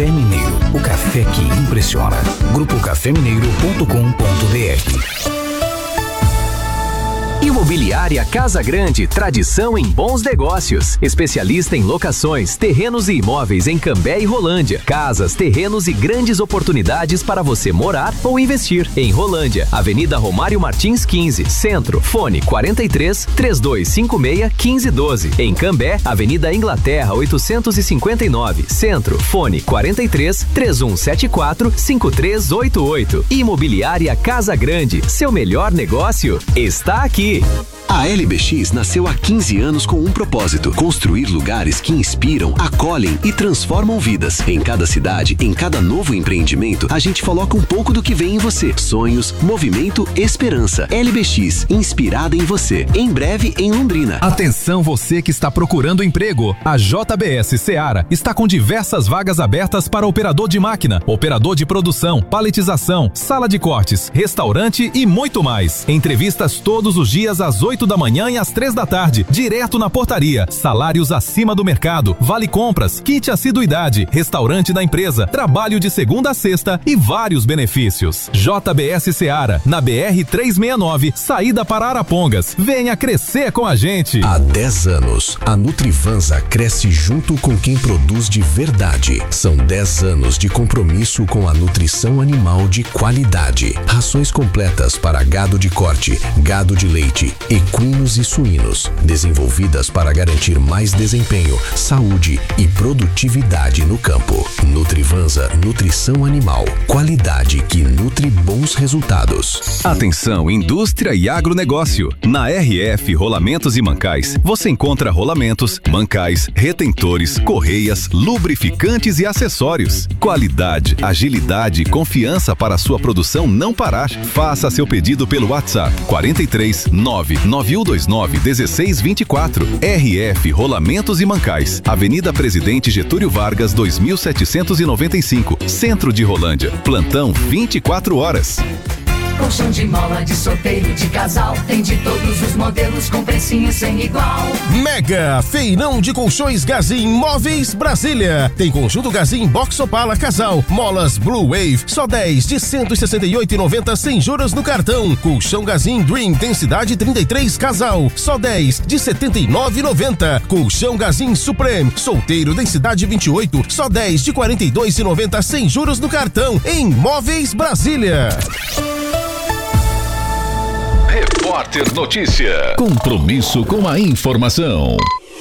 Café Mineiro, o café que impressiona. grupocafemineiro.com.br. Imobiliária Casa Grande, tradição em bons negócios. Especialista em locações, terrenos e imóveis em Cambé e Rolândia. Casas, terrenos e grandes oportunidades para você morar ou investir. Em Rolândia, Avenida Romário Martins 15, Centro, fone 43 3256 1512. Em Cambé, Avenida Inglaterra 859, Centro, fone 43 3174 5388. Imobiliária Casa Grande, seu melhor negócio está aqui. A LBX nasceu há 15 anos com um propósito: construir lugares que inspiram, acolhem e transformam vidas. Em cada cidade, em cada novo empreendimento, a gente coloca um pouco do que vem em você. Sonhos, movimento, esperança. LBX, inspirada em você. Em breve, em Londrina. Atenção você que está procurando emprego. A JBS Seara está com diversas vagas abertas para operador de máquina, operador de produção, paletização, sala de cortes, restaurante e muito mais. Entrevistas todos os dias às 8 da manhã e às 3 da tarde, direto na portaria. Salários acima do mercado, vale compras, kit assiduidade, restaurante da empresa, trabalho de segunda a sexta e vários benefícios. JBS Seara, na BR 369, saída para Arapongas. Venha crescer com a gente. Há 10 anos, a Nutrivanza cresce junto com quem produz de verdade. São 10 anos de compromisso com a nutrição animal de qualidade. Rações completas para gado de corte, gado de leite, equinos e suínos, desenvolvidas para garantir mais desempenho, saúde e produtividade no campo. Nutrivanza, nutrição animal, qualidade que nutre bons resultados. Atenção, indústria e agronegócio. Na RF Rolamentos e Mancais, você encontra rolamentos, mancais, retentores, correias, lubrificantes e acessórios. Qualidade, agilidade e confiança para a sua produção não parar. Faça seu pedido pelo WhatsApp 43 99129 1624. RF Rolamentos e Mancais, Avenida Presidente Getúlio Vargas 2795, Centro de Rolândia. Plantão 24 horas. Colchão de mola, de solteiro, de casal, tem de todos os modelos com precinho sem igual. Mega Feirão de Colchões Gazin Móveis Brasília. Tem conjunto Gazin Box Opala Casal, molas Blue Wave, só 10 de 168,90 sem juros no cartão. Colchão Gazin Dream Densidade 33 Casal, só 10 de 79,90. Colchão Gazin Supreme Solteiro Densidade 28, só 10 de 42,90 sem juros no cartão. Em Móveis Brasília. Repórter Notícia. Compromisso com a informação.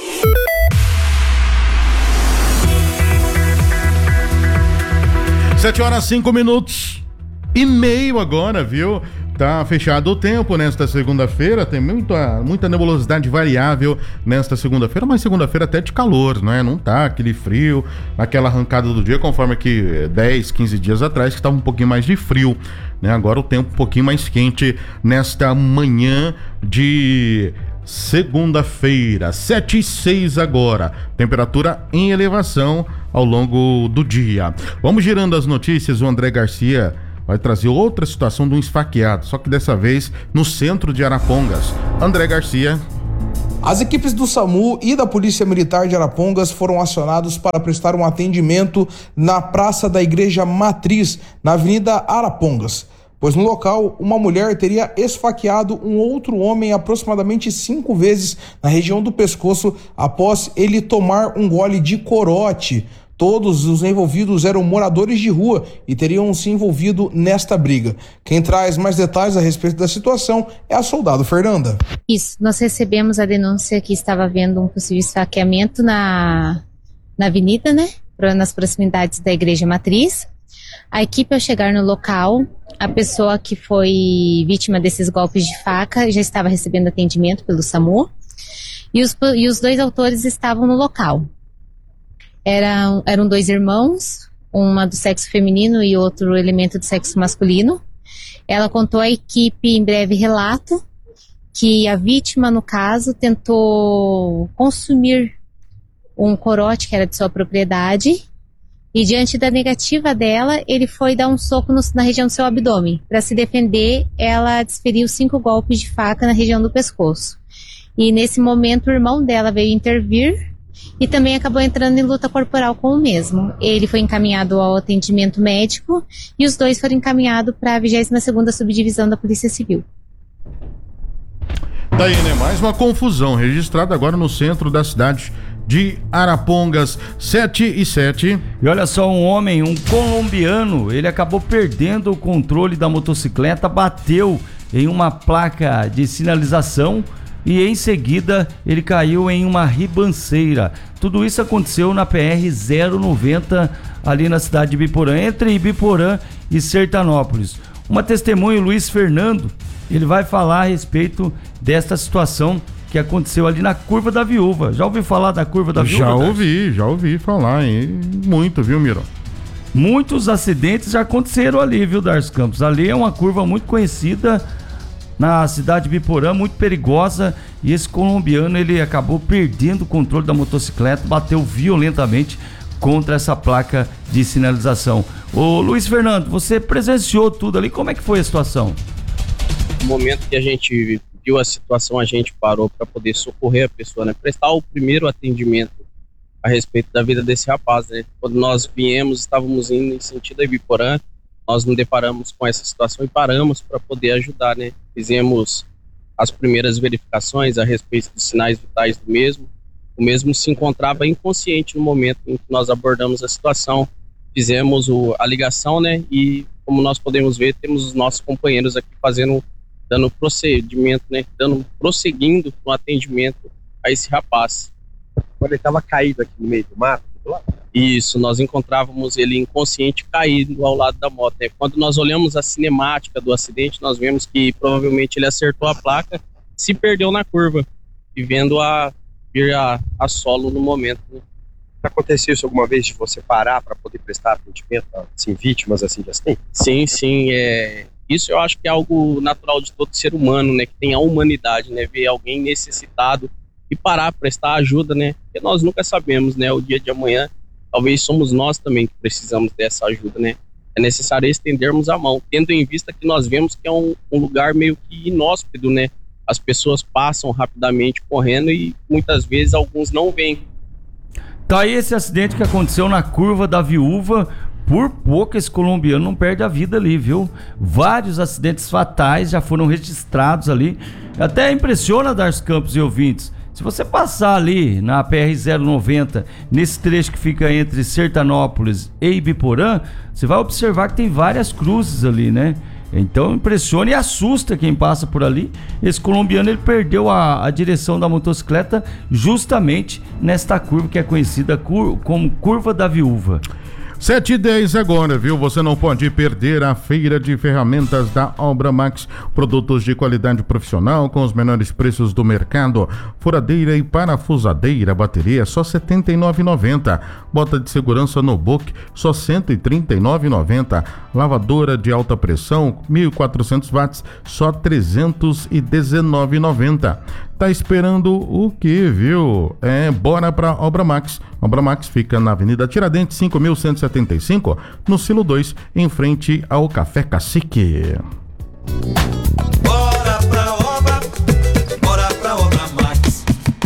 7h05 agora, viu? Tá fechado o tempo nesta segunda-feira, tem muita nebulosidade variável nesta segunda-feira, mas segunda-feira até de calor, né? Não tá aquele frio, aquela arrancada do dia, conforme que 10, 15 dias atrás, que estava um pouquinho mais de frio, né? Agora o tempo um pouquinho mais quente nesta manhã de segunda-feira, 7h06 agora, temperatura em elevação ao longo do dia. Vamos girando as notícias, o André Garcia vai trazer outra situação de um esfaqueado, só que dessa vez no centro de Arapongas. André Garcia. As equipes do SAMU e da Polícia Militar de Arapongas foram acionados para prestar um atendimento na Praça da Igreja Matriz, na Avenida Arapongas, pois no local uma mulher teria esfaqueado um outro homem aproximadamente 5 vezes na região do pescoço após ele tomar um gole de corote. Todos os envolvidos eram moradores de rua e teriam se envolvido nesta briga. Quem traz mais detalhes a respeito da situação é a soldado Fernanda. Isso, nós recebemos a denúncia que estava havendo um possível esfaqueamento na avenida, né? Nas proximidades da Igreja Matriz. A equipe, ao chegar no local, a pessoa que foi vítima desses golpes de faca já estava recebendo atendimento pelo SAMU e os 2 autores estavam no local. Eram 2 irmãos, uma do sexo feminino e outro elemento do sexo masculino. Ela contou à equipe em breve relato que a vítima, no caso, tentou consumir um corote que era de sua propriedade e, diante da negativa dela, ele foi dar um soco na região do seu abdômen. Para se defender, ela desferiu 5 golpes de faca na região do pescoço. E nesse momento o irmão dela veio intervir e também acabou entrando em luta corporal com o mesmo. Ele foi encaminhado ao atendimento médico e os dois foram encaminhados para a 22ª Subdivisão da Polícia Civil. Daí, né? Mais uma confusão registrada agora no centro da cidade de Arapongas, 7:07. E olha só, um homem, um colombiano, ele acabou perdendo o controle da motocicleta, bateu em uma placa de sinalização e em seguida ele caiu em uma ribanceira. Tudo isso aconteceu na PR-090 ali na cidade de Ibiporã, entre Ibiporã e Sertanópolis. Uma testemunha, Luiz Fernando, ele vai falar a respeito desta situação que aconteceu ali na Curva da Viúva. Já ouviu falar da Curva da Viúva? Já ouvi falar, hein? Muito, viu, Miro? Muitos acidentes já aconteceram ali, viu, Darcy Campos? Ali é uma curva muito conhecida na cidade de Ibiporã, muito perigosa, e esse colombiano, ele acabou perdendo o controle da motocicleta, bateu violentamente contra essa placa de sinalização. Ô Luiz Fernando, você presenciou tudo ali, como é que foi a situação? No momento que a gente viu a situação, a gente parou para poder socorrer a pessoa, né? Prestar o primeiro atendimento a respeito da vida desse rapaz, né? Quando nós viemos, estávamos indo em sentido a Ibiporã, nós nos deparamos com essa situação e paramos para poder ajudar, né? Fizemos as primeiras verificações a respeito dos sinais vitais do mesmo. O mesmo se encontrava inconsciente no momento em que nós abordamos a situação. Fizemos a ligação, né? E como nós podemos ver, temos os nossos companheiros aqui dando procedimento, né? Prosseguindo no atendimento a esse rapaz. Quando ele estava caído aqui no meio do mato? Isso, nós encontrávamos ele inconsciente caído ao lado da moto, né? Quando nós olhamos a cinemática do acidente, nós vemos que provavelmente ele acertou a placa, se perdeu na curva e vendo vir a solo no momento, né? Aconteceu isso alguma vez de você parar para poder prestar atendimento a vítimas assim de acidente? Sim, isso eu acho que é algo natural de todo ser humano, né? Que tem a humanidade, né? Ver alguém necessitado e parar, prestar ajuda, né? Porque nós nunca sabemos, né? O dia de amanhã, talvez somos nós também que precisamos dessa ajuda, né? É necessário estendermos a mão, tendo em vista que nós vemos que é um lugar meio que inóspito, né? As pessoas passam rapidamente correndo e muitas vezes alguns não veem. Tá aí esse acidente que aconteceu na Curva da Viúva. Por pouco esse colombiano não perde a vida ali, viu? Vários acidentes fatais já foram registrados ali. Até impressiona, Darcy Campos e ouvintes. Se você passar ali na PR-090, nesse trecho que fica entre Sertanópolis e Ibiporã, você vai observar que tem várias cruzes ali, né? Então impressiona e assusta quem passa por ali. Esse colombiano, ele perdeu a direção da motocicleta justamente nesta curva que é conhecida como Curva da Viúva. 7:10 agora, viu? Você não pode perder a feira de ferramentas da Obra Max. Produtos de qualidade profissional com os menores preços do mercado. Furadeira e parafusadeira, bateria só R$ 79,90. Bota de segurança no book só R$ 139,90. Lavadora de alta pressão 1.400 watts só R$ 319,90. Tá esperando o quê, viu? Bora pra Obra Max. Obra Max fica na Avenida Tiradentes, 5.175, no Silo 2, em frente ao Café Cacique. Bora pra Obra Max.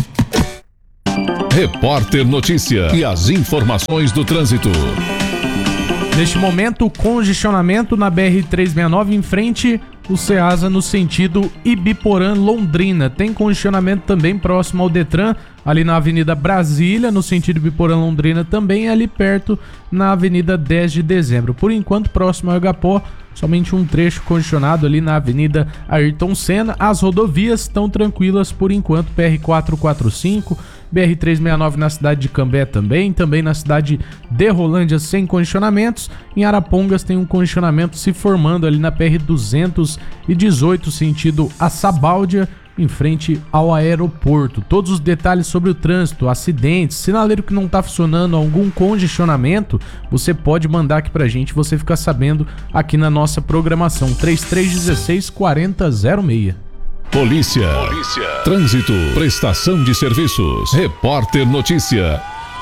Repórter Notícia e as informações do trânsito. Neste momento, congestionamento na BR-369 em frente o Ceasa no sentido Ibiporã-Londrina. Tem congestionamento também próximo ao Detran, ali na Avenida Brasília, no sentido Ibiporã-Londrina também, ali perto na Avenida 10 de Dezembro. Por enquanto, próximo ao Agapó, somente um trecho congestionado ali na Avenida Ayrton Senna. As rodovias estão tranquilas por enquanto, PR-445, BR-369 na cidade de Cambé também na cidade de Rolândia sem congestionamentos. Em Arapongas tem um congestionamento se formando ali na PR-218 sentido Açabáldia, em frente ao aeroporto. Todos os detalhes sobre o trânsito, acidentes, sinaleiro que não está funcionando, algum congestionamento, você pode mandar aqui pra gente, você fica sabendo aqui na nossa programação 3316-4006. Polícia. Trânsito, prestação de serviços, Repórter Notícia.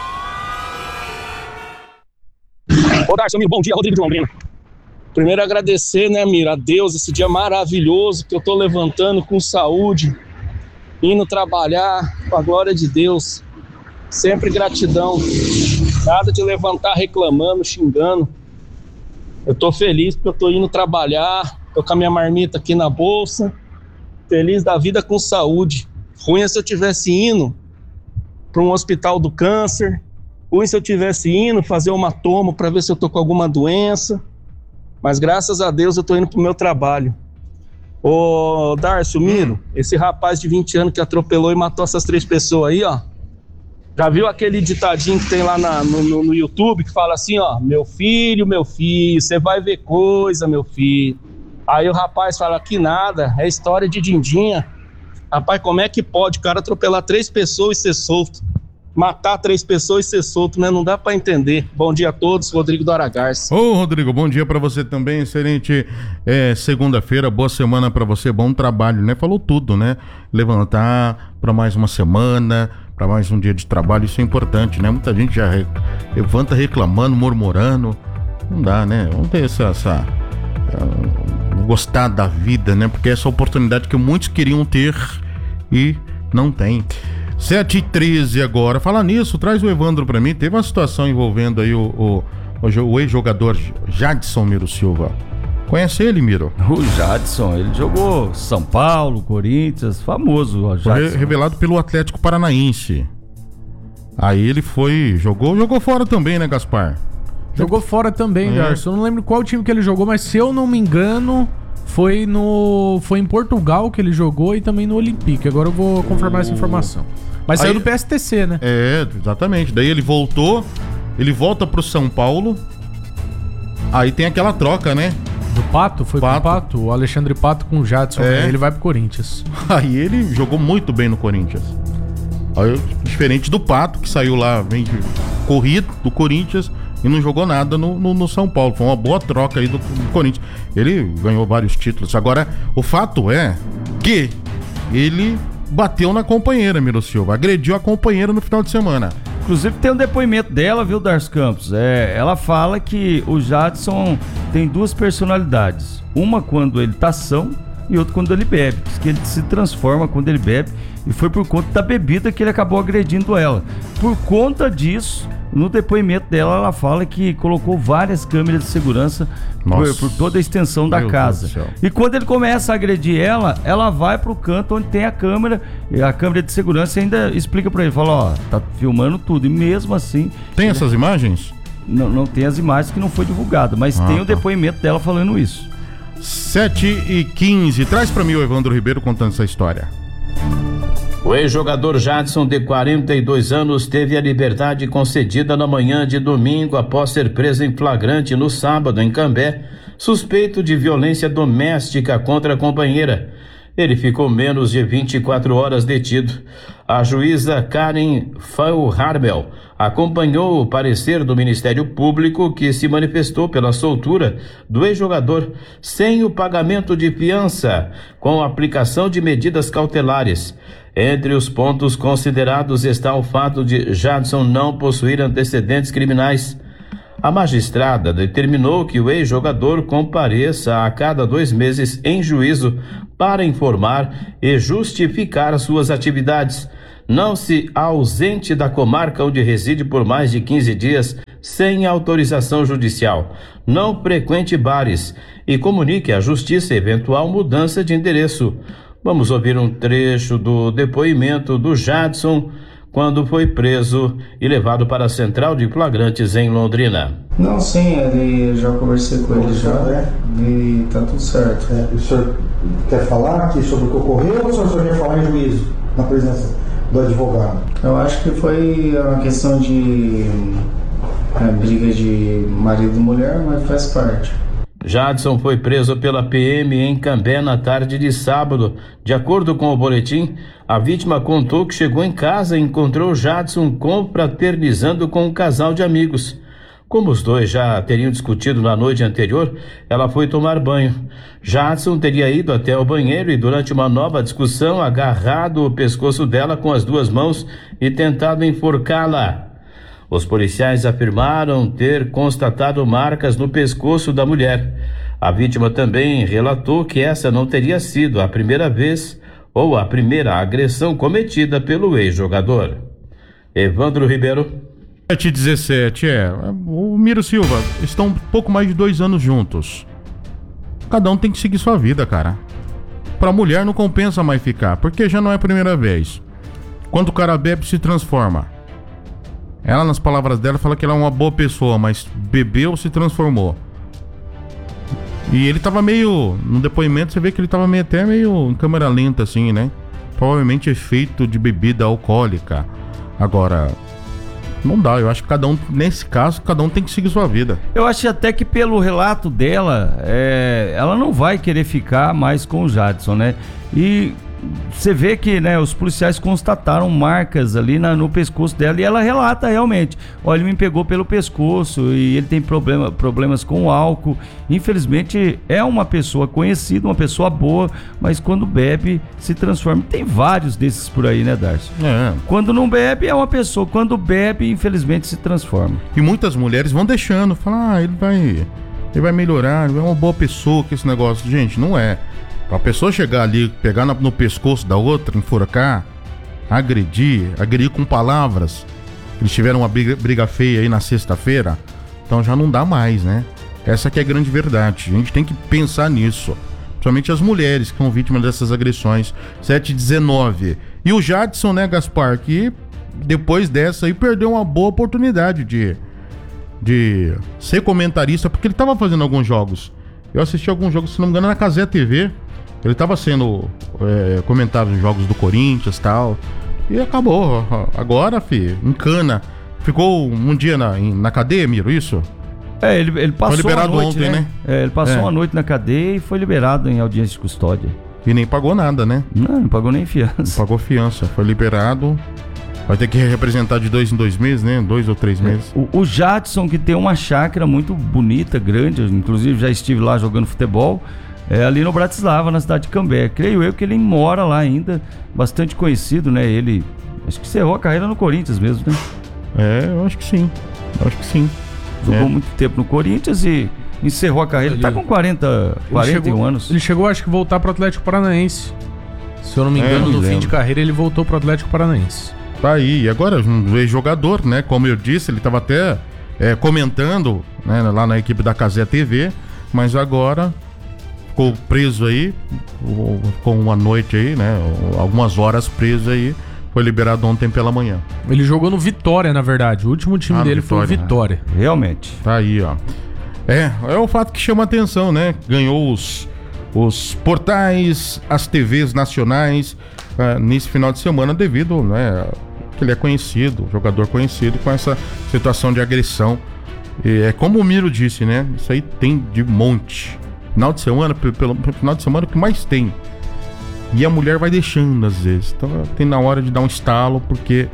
Ô Darcy, bom dia, Rodrigo de Londrina. Primeiro agradecer, né, Mira, a Deus, esse dia maravilhoso que eu tô levantando com saúde, indo trabalhar com a glória de Deus. Sempre gratidão. Nada de levantar reclamando, xingando. Eu tô feliz porque eu tô indo trabalhar, tô com a minha marmita aqui na bolsa, feliz da vida com saúde. Ruim é se eu tivesse indo para um hospital do câncer, ruim se eu tivesse indo fazer uma tomo para ver se eu tô com alguma doença, mas graças a Deus eu tô indo pro meu trabalho. Ô Darcio, Miro, esse rapaz de 20 anos que atropelou e matou essas 3 pessoas aí, ó, já viu aquele ditadinho que tem lá no YouTube que fala assim, ó, meu filho, você vai ver coisa, meu filho. Aí o rapaz fala que nada, é história de Dindinha. Rapaz, como é que pode o cara atropelar 3 pessoas e ser solto? Matar 3 pessoas e ser solto, né? Não dá pra entender. Bom dia a todos, Rodrigo do Aragarça. Ô, Rodrigo, bom dia pra você também, excelente segunda-feira, boa semana pra você, bom trabalho, né? Falou tudo, né? Levantar pra mais uma semana, pra mais um dia de trabalho, isso é importante, né? Muita gente já levanta reclamando, murmurando, não dá, né? Vamos ter gostar da vida, né? Porque essa oportunidade que muitos queriam ter e não tem. 7h13 agora. Falar nisso, traz o Evandro pra mim. Teve uma situação envolvendo aí o ex-jogador Jadson Miro Silva. Conhece ele, Miro? O Jadson, ele jogou São Paulo, Corinthians, famoso. O Foi revelado pelo Atlético Paranaense. Aí ele jogou fora também, né, Gaspar? Jogou fora também, Darcio. Eu não lembro qual time que ele jogou, mas se eu não me engano, foi em Portugal que ele jogou e também no Olympique. Agora eu vou confirmar essa informação. Mas saiu do PSTC, né? Exatamente. Daí ele volta pro São Paulo. Aí tem aquela troca, né? Do Pato? Foi com o Pato. O Alexandre Pato com o Jadson. Ele vai pro Corinthians. Aí ele jogou muito bem no Corinthians. Aí, diferente do Pato, que saiu lá, vem corrido do Corinthians e não jogou nada no São Paulo. Foi uma boa troca aí do Corinthians. Ele ganhou vários títulos. Agora, o fato é que ele bateu na companheira, Miro Silva. Agrediu a companheira no final de semana. Inclusive tem um depoimento dela, viu, Darcio Campos? Ela fala que o Jadson tem 2 personalidades. Uma quando ele tá são e outra quando ele bebe. Diz que ele se transforma quando ele bebe e foi por conta da bebida que ele acabou agredindo ela. Por conta disso, no depoimento dela, ela fala que colocou várias câmeras de segurança por toda a extensão da casa. E quando ele começa a agredir ela vai pro canto onde tem a câmera, e a câmera de segurança ainda explica pra ele, fala, ó, tá filmando tudo, e mesmo assim... Tem essas imagens? Não tem as imagens que não foi divulgada, mas tem o depoimento dela falando isso. 7h15, traz pra mim o Evandro Ribeiro contando essa história. O ex-jogador Jadson, de 42 anos, teve a liberdade concedida na manhã de domingo após ser preso em flagrante no sábado em Cambé, suspeito de violência doméstica contra a companheira. Ele ficou menos de 24 horas detido. A juíza Karen Feilharbel acompanhou o parecer do Ministério Público, que se manifestou pela soltura do ex-jogador sem o pagamento de fiança, com a aplicação de medidas cautelares. Entre os pontos considerados está o fato de Jadson não possuir antecedentes criminais. A magistrada determinou que o ex-jogador compareça a cada 2 meses em juízo para informar e justificar suas atividades. Não se ausente da comarca onde reside por mais de 15 dias sem autorização judicial. Não frequente bares e comunique à justiça eventual mudança de endereço. Vamos ouvir um trecho do depoimento do Jadson quando foi preso e levado para a central de flagrantes em Londrina. Não, sim, ele já conversei com ele já, e tá tudo certo. O senhor quer falar aqui sobre o que ocorreu ou o senhor quer falar em juízo, na presença do advogado? Eu acho que foi uma questão de briga de marido e mulher, mas faz parte. Jadson foi preso pela PM em Cambé na tarde de sábado. De acordo com o boletim, a vítima contou que chegou em casa e encontrou Jadson confraternizando com um casal de amigos. Como os dois já teriam discutido na noite anterior, ela foi tomar banho. Jadson teria ido até o banheiro e, durante uma nova discussão, agarrado o pescoço dela com as 2 mãos e tentado enforcá-la. Os policiais afirmaram ter constatado marcas no pescoço da mulher. A vítima também relatou que essa não teria sido a primeira vez ou a primeira agressão cometida pelo ex-jogador. Evandro Ribeiro. 7h17, o Miro Silva, estão um pouco mais de 2 anos juntos. Cada um tem que seguir sua vida, cara. Pra mulher não compensa mais ficar, porque já não é a primeira vez. Quando o cara bebe, se transforma. Ela, nas palavras dela, fala que ela é uma boa pessoa, mas bebeu, se transformou. E ele tava meio... No depoimento você vê que ele tava até meio em câmera lenta, assim, né? Provavelmente efeito de bebida alcoólica. Agora... Não dá, eu acho que cada um, nesse caso, cada um tem que seguir sua vida. Eu acho até que pelo relato dela, ela não vai querer ficar mais com o Jadson, né? E você vê que, né, os policiais constataram marcas ali no pescoço dela e ela relata realmente. Olha, ele me pegou pelo pescoço e ele tem problemas com o álcool. Infelizmente é uma pessoa conhecida, uma pessoa boa, mas quando bebe se transforma. Tem vários desses por aí, né, Darcy? Quando não bebe é uma pessoa, quando bebe infelizmente se transforma. E muitas mulheres vão deixando, falam, ele vai melhorar, ele é uma boa pessoa com esse negócio. Gente, não é. Pra pessoa chegar ali, pegar no pescoço da outra, enforcar, agredir com palavras. Eles tiveram uma briga feia aí na sexta-feira, então já não dá mais, né? Essa que é a grande verdade. A gente tem que pensar nisso. Principalmente as mulheres que são vítimas dessas agressões. 7h19. E o Jadson, né, Gaspar, que depois dessa aí perdeu uma boa oportunidade de ser comentarista, porque ele tava fazendo alguns jogos. Eu assisti alguns jogos, se não me engano, na Cazé TV. Ele estava sendo comentado nos jogos do Corinthians e tal. E acabou. Agora, encana. Ficou um dia na cadeia, Miro, isso? Ele passou. Foi liberado uma noite, ontem, né? Ele passou uma noite na cadeia e foi liberado em audiência de custódia. E nem pagou nada, né? Não pagou nem fiança. Não pagou fiança. Foi liberado. Vai ter que representar de 2 em 2 meses, né? 2 ou 3 meses. O Jadson, que tem uma chácara muito bonita, grande, inclusive já estive lá jogando futebol, ali no Bratislava, na cidade de Cambé. Creio eu que ele mora lá ainda, bastante conhecido, né? Ele, acho que encerrou a carreira no Corinthians mesmo, né? Eu acho que sim. Jogou muito tempo no Corinthians e encerrou a carreira. Ele tá com 41 anos. Ele chegou, acho que, voltar pro Atlético Paranaense. Se eu não me engano, no fim de carreira ele voltou pro Atlético Paranaense. Tá aí, e agora um ex-jogador, né? Como eu disse, ele estava até comentando, né, lá na equipe da Cazé TV, mas agora ficou preso aí, ficou uma noite aí, né? Algumas horas preso aí, foi liberado ontem pela manhã. Ele jogou no Vitória, na verdade. O último time dele foi o Vitória. Realmente. Tá aí, ó. É o fato que chama atenção, né? Ganhou os portais, as TVs nacionais nesse final de semana devido, né, que ele é conhecido, jogador conhecido com essa situação de agressão. É como o Miro disse, né? Isso aí tem de monte. Final de semana, pelo final de semana, o que mais tem. E a mulher vai deixando às vezes. Então tem na hora de dar um estalo, porque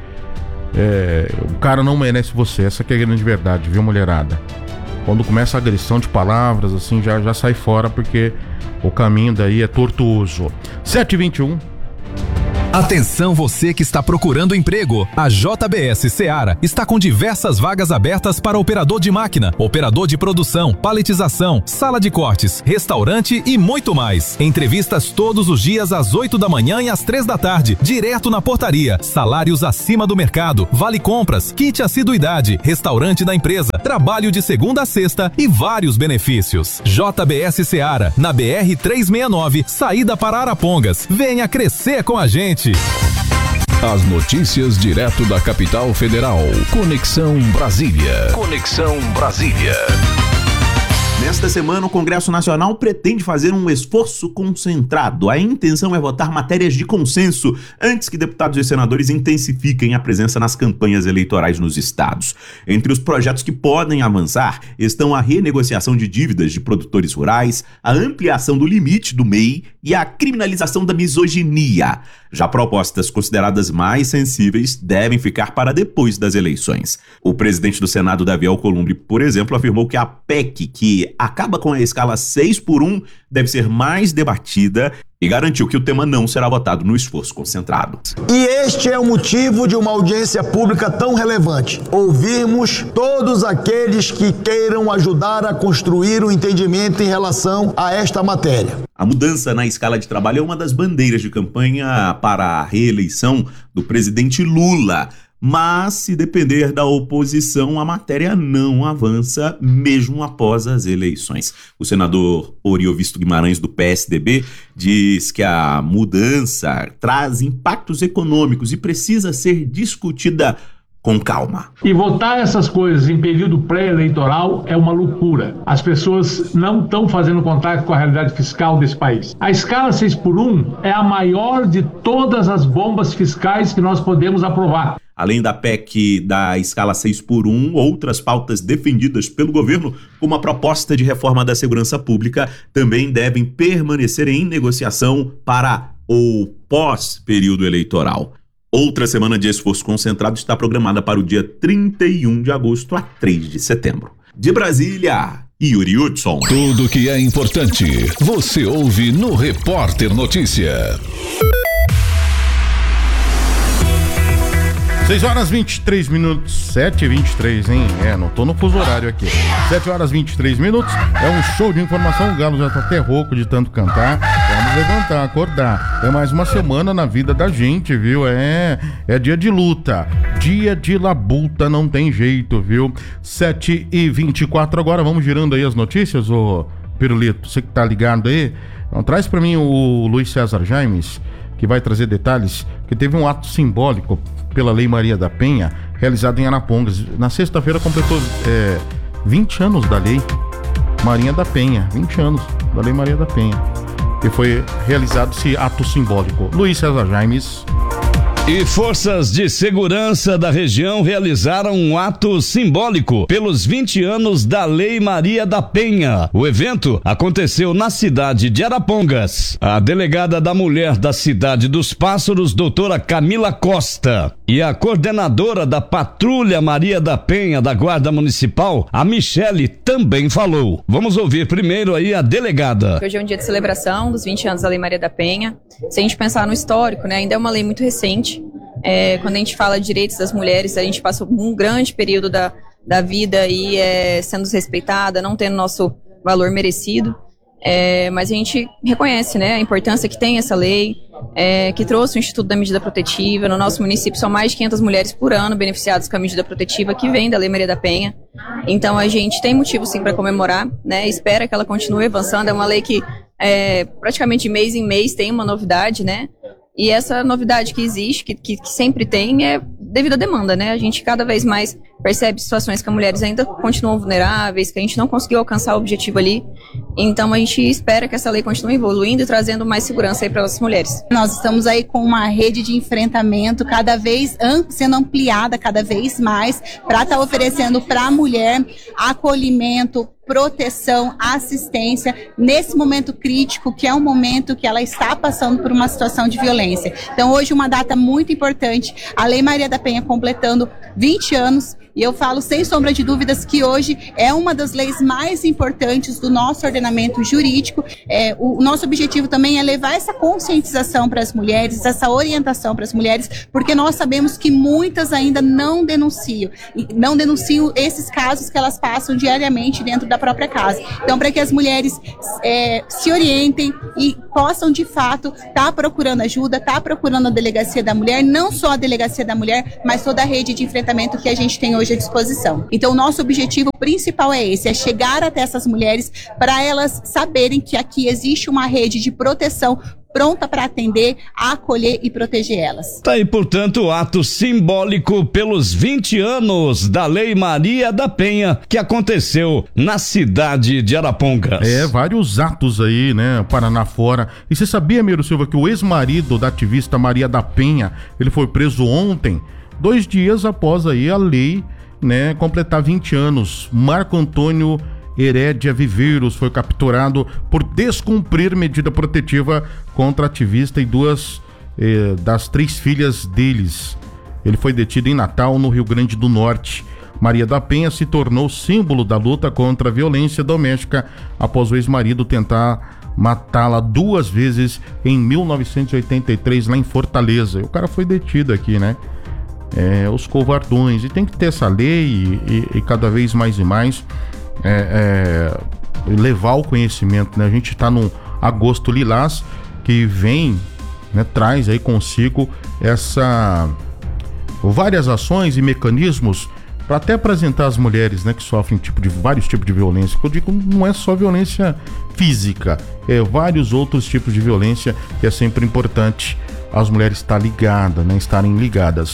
o cara não merece você. Essa que é a grande verdade, viu, mulherada? Quando começa a agressão de palavras, assim, já sai fora, porque o caminho daí é tortuoso. 7h21. Atenção você que está procurando emprego. A JBS Seara está com diversas vagas abertas para operador de máquina, operador de produção, paletização, sala de cortes, restaurante e muito mais. Entrevistas todos os dias às 8 da manhã e às 3 da tarde, direto na portaria. Salários acima do mercado, vale compras, kit assiduidade, restaurante da empresa, trabalho de segunda a sexta e vários benefícios. JBS Seara, na BR 369, saída para Arapongas. Venha crescer com a gente. As notícias direto da capital federal. Conexão Brasília. Conexão Brasília. Nesta semana, o Congresso Nacional pretende fazer um esforço concentrado. A intenção é votar matérias de consenso antes que deputados e senadores intensifiquem a presença nas campanhas eleitorais nos estados. Entre os projetos que podem avançar estão a renegociação de dívidas de produtores rurais, a ampliação do limite do MEI e a criminalização da misoginia. Já propostas consideradas mais sensíveis devem ficar para depois das eleições. O presidente do Senado, Davi Alcolumbre, por exemplo, afirmou que a PEC, que acaba com a escala 6x1, deve ser mais debatida e garantiu que o tema não será votado no esforço concentrado. E este é o motivo de uma audiência pública tão relevante. Ouvirmos todos aqueles que queiram ajudar a construir um entendimento em relação a esta matéria. A mudança na escala de trabalho é uma das bandeiras de campanha para a reeleição do presidente Lula. mas se depender da oposição, a matéria não avança mesmo após as eleições. O senador Oriovisto Guimarães, do PSDB, diz que a mudança traz impactos econômicos e precisa ser discutida com calma. E votar essas coisas em período pré-eleitoral é uma loucura. As pessoas não estão fazendo contato com a realidade fiscal desse país. A escala 6x1 é a maior de todas as bombas fiscais que nós podemos aprovar. Além da PEC da escala 6x1, outras pautas defendidas pelo governo, como a proposta de reforma da segurança pública, também devem permanecer em negociação para o pós-período eleitoral. Outra semana de esforço concentrado está programada para o dia 31 de agosto a 3 de setembro. De Brasília, Yuri Hudson. Tudo que é importante, você ouve no Repórter Notícia. 6 horas 23 minutos, 7h23, hein? Não tô no fuso horário aqui. 7 horas 23 minutos, é um show de informação. O Galo já tá até rouco de tanto cantar. Vamos levantar, acordar. É mais uma semana na vida da gente, viu? É dia de luta, dia de labuta, não tem jeito, viu? 7h24 agora, vamos girando aí as notícias, ô Pirulito, você que tá ligado aí. Então, traz pra mim o Luiz César Jaimes, que vai trazer detalhes, que teve um ato simbólico pela Lei Maria da Penha, realizado em Arapongas. Na sexta-feira completou 20 anos da Lei Maria da Penha, 20 anos da Lei Maria da Penha, e foi realizado esse ato simbólico. Luiz César Jaimes. E forças de segurança da região realizaram um ato simbólico pelos 20 anos da Lei Maria da Penha. O evento aconteceu na cidade de Arapongas. A delegada da Mulher da Cidade dos Pássaros, doutora Camila Costa, e a coordenadora da Patrulha Maria da Penha da Guarda Municipal, a Michele, também falou. Vamos ouvir primeiro aí a delegada. Hoje é um dia de celebração dos 20 anos da Lei Maria da Penha. Se a gente pensar no histórico, né, ainda é uma lei muito recente. Quando a gente fala de direitos das mulheres, a gente passou um grande período da vida aí sendo desrespeitada, não tendo nosso valor merecido, mas a gente reconhece, né, a importância que tem essa lei, que trouxe o Instituto da Medida Protetiva. No nosso município são mais de 500 mulheres por ano beneficiadas com a medida protetiva que vem da Lei Maria da Penha. Então a gente tem motivo sim para comemorar, né, espera que ela continue avançando. É uma lei que praticamente mês em mês tem uma novidade, né? E essa novidade que existe, que sempre tem, é devido à demanda, né? A gente cada vez mais percebe situações que as mulheres ainda continuam vulneráveis, que a gente não conseguiu alcançar o objetivo ali. Então a gente espera que essa lei continue evoluindo e trazendo mais segurança aí para as mulheres. Nós estamos aí com uma rede de enfrentamento cada vez sendo ampliada cada vez mais para estar oferecendo para a mulher acolhimento, proteção, assistência nesse momento crítico, que é um momento que ela está passando por uma situação de violência. Então hoje uma data muito importante, a Lei Maria da Penha completando 20 anos, e eu falo sem sombra de dúvidas que hoje é uma das leis mais importantes do nosso ordenamento jurídico. O nosso objetivo também é levar essa conscientização para as mulheres, essa orientação para as mulheres, porque nós sabemos que muitas ainda não denunciam esses casos que elas passam diariamente dentro da própria casa. Então, para que as mulheres se orientem e possam, de fato, estar procurando ajuda, estar procurando a Delegacia da Mulher, não só a Delegacia da Mulher, mas toda a rede de enfrentamento que a gente tem hoje à disposição. Então, o nosso objetivo principal é esse, é chegar até essas mulheres para elas saberem que aqui existe uma rede de proteção pronta para atender, acolher e proteger elas. Tá aí, portanto, o ato simbólico pelos 20 anos da Lei Maria da Penha, que aconteceu na cidade de Arapongas. Vários atos aí, né, Paraná fora. E você sabia, Miro Silva, que o ex-marido da ativista Maria da Penha, ele foi preso ontem, 2 dias após aí a lei, né, completar 20 anos. Marco Antônio Herédia Viveiros foi capturado por descumprir medida protetiva contra ativista e 2 das 3 filhas deles. Ele foi detido em Natal, no Rio Grande do Norte. Maria da Penha se tornou símbolo da luta contra a violência doméstica após o ex-marido tentar matá-la 2 vezes em 1983 lá em Fortaleza. E o cara foi detido aqui, né? Os covardões. E tem que ter essa lei e cada vez mais e mais levar o conhecimento, né? A gente está no agosto lilás, que vem, né, traz aí consigo várias ações e mecanismos para até apresentar as mulheres, né, que sofrem vários tipos de violência. Eu digo, não é só violência física, é vários outros tipos de violência, que é sempre importante as mulheres estarem ligadas.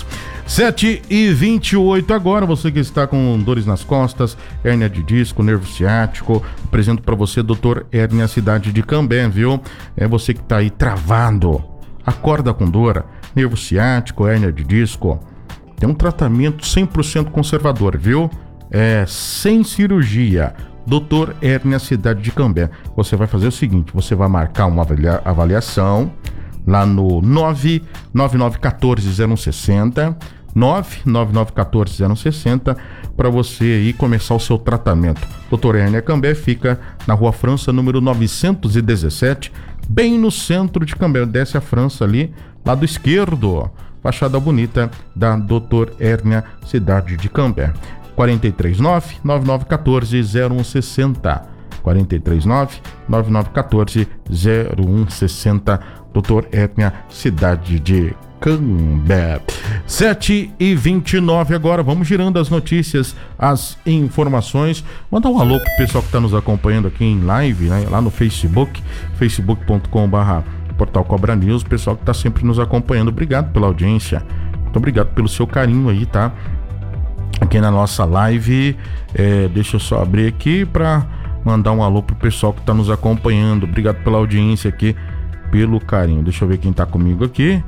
7h28 agora, você que está com dores nas costas, hérnia de disco, nervo ciático, apresento para você Dr. Hérnia Cidade de Cambé, viu? É você que está aí travado, acorda com dor, nervo ciático, hérnia de disco, tem um tratamento 100% conservador, viu? Sem cirurgia. Dr. Hérnia Cidade de Cambé. Você vai fazer o seguinte, você vai marcar uma avaliação lá no 99914-0160, 99914-0160, para você aí começar o seu tratamento. Dr. Hérnia Cambé fica na Rua França, número 917, bem no centro de Cambé. Desce a França ali, lado esquerdo, fachada bonita da Dr. Hérnia Cidade de Cambé. 439-9914-0160, 439-9914-0160, Dr. Hérnia Cidade de Cambé. 7h29 agora, vamos girando as notícias, as informações. Mandar um alô pro pessoal que está nos acompanhando aqui em live, né, lá no Facebook, facebook.com/Portal Cobra News, pessoal que está sempre nos acompanhando. Obrigado pela audiência, muito obrigado pelo seu carinho aí, tá? Aqui na nossa live, deixa eu só abrir aqui para mandar um alô pro pessoal que está nos acompanhando. Obrigado pela audiência aqui, pelo carinho. Deixa eu ver quem tá comigo aqui.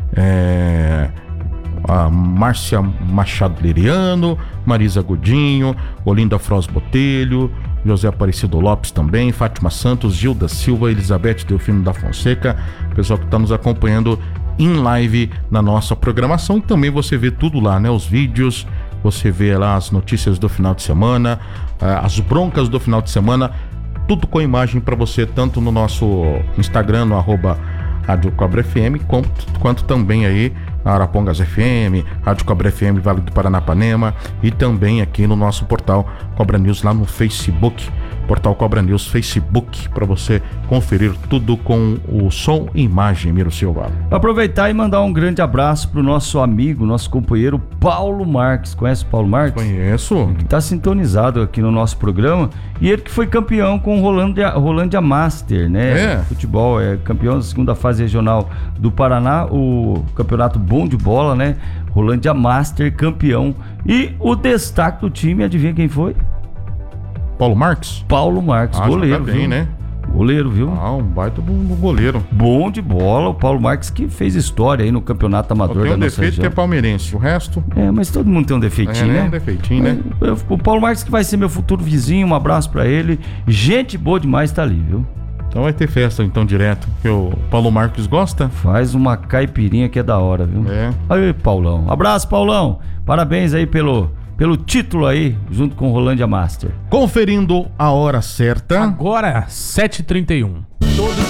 A Márcia Machado Liriano, Marisa Godinho, Olinda Froz Botelho, José Aparecido Lopes também, Fátima Santos, Gilda Silva, Elizabeth Delfino da Fonseca, pessoal que está nos acompanhando em live na nossa programação. E também você vê tudo lá, né? Os vídeos, você vê lá as notícias do final de semana, as broncas do final de semana, tudo com imagem para você, tanto no nosso Instagram, no @Rádio Cobra FM, quanto também aí na Arapongas FM, Rádio Cobra FM Vale do Paranapanema, e também aqui no nosso portal Cobra News lá no Facebook, portal Cobra News Facebook, para você conferir tudo com o som e imagem, Miro Silva. Aproveitar e mandar um grande abraço pro nosso amigo, nosso companheiro Paulo Marques. Conhece o Paulo Marques? Conheço. Que tá sintonizado aqui no nosso programa, e ele que foi campeão com o Rolândia Master, né? Futebol, campeão da segunda fase regional do Paraná, o campeonato bom de bola, né? Rolândia Master, campeão. E o destaque do time, adivinha quem foi? Paulo Marques? Paulo Marques, goleiro, bem, viu? Né? Goleiro, viu? Um baita do goleiro. Bom de bola, o Paulo Marques que fez história aí no campeonato amador da nossa região. Tem um defeito que é palmeirense, o resto... mas todo mundo tem um defeitinho, né? Um defeitinho, né? O Paulo Marques que vai ser meu futuro vizinho, um abraço pra ele. Gente boa demais tá ali, viu? Então vai ter festa então direto, que o Paulo Marques gosta. Faz uma caipirinha que é da hora, viu? Aí, Paulão. Abraço, Paulão. Parabéns aí pelo título aí, junto com o Rolândia Master. Conferindo a hora certa. Agora, 7h31.